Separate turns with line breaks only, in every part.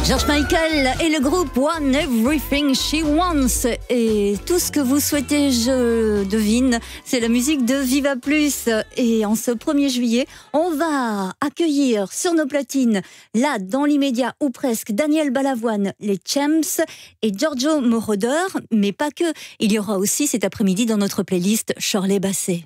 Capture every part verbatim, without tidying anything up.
George Michael et le groupe One Everything She Wants. Et tout ce que vous souhaitez, je devine, c'est la musique de Viva Plus. Et en ce premier juillet, on va accueillir sur nos platines, là, dans l'immédiat ou presque, Daniel Balavoine, les Champs et Giorgio Moroder. Mais pas que. Il y aura aussi cet après-midi dans notre playlist Shirley Bassey.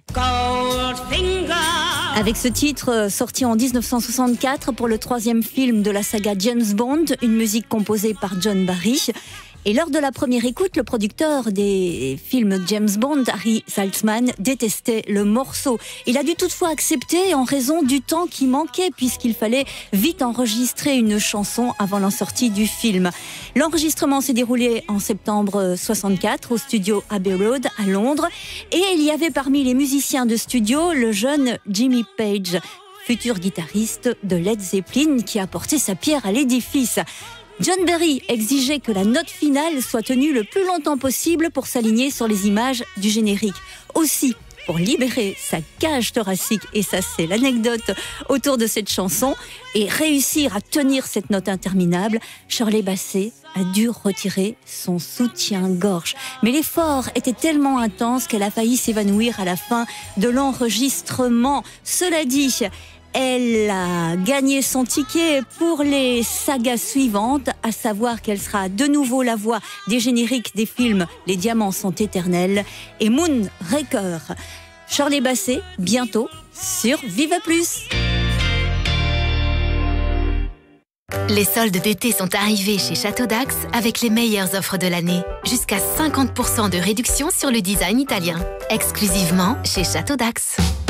Avec ce titre sorti en dix-neuf cent soixante-quatre pour le troisième film de la saga James Bond, une musique composée par John Barry. Et lors de la première écoute, le producteur des films James Bond, Harry Saltzman, détestait le morceau. Il a dû toutefois accepter en raison du temps qui manquait, puisqu'il fallait vite enregistrer une chanson avant la sortie du film. L'enregistrement s'est déroulé en septembre soixante-quatre au studio Abbey Road à Londres. Et il y avait parmi les musiciens de studio le jeune Jimmy Page, futur guitariste de Led Zeppelin, qui a apporté sa pierre à l'édifice. John Barry exigeait que la note finale soit tenue le plus longtemps possible pour s'aligner sur les images du générique. Aussi, pour libérer sa cage thoracique, et ça c'est l'anecdote autour de cette chanson, et réussir à tenir cette note interminable, Shirley Bassey a dû retirer son soutien-gorge. Mais l'effort était tellement intense qu'elle a failli s'évanouir à la fin de l'enregistrement. Cela dit, elle a gagné son ticket pour les sagas suivantes, à savoir qu'elle sera de nouveau la voix des génériques des films Les Diamants sont éternels et Moonraker. Shirley Bassey, bientôt sur Viva Plus.
Les soldes d'été sont arrivés chez Château d'Axe avec les meilleures offres de l'année. Jusqu'à cinquante pour cent de réduction sur le design italien. Exclusivement chez Château d'Axe.